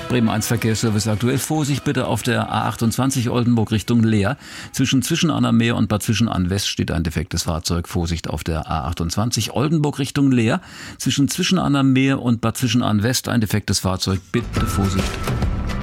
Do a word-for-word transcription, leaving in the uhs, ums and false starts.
Bremen eins Verkehrsservice aktuell. Vorsicht bitte auf der A achtundzwanzig Oldenburg Richtung Leer. Zwischen Zwischenanna-Meer und Bad Zwischenahn-West steht ein defektes Fahrzeug. Vorsicht auf der A achtundzwanzig Oldenburg Richtung Leer. Zwischen Zwischenanna-Meer und Bad Zwischenahn-West ein defektes Fahrzeug. Bitte Vorsicht.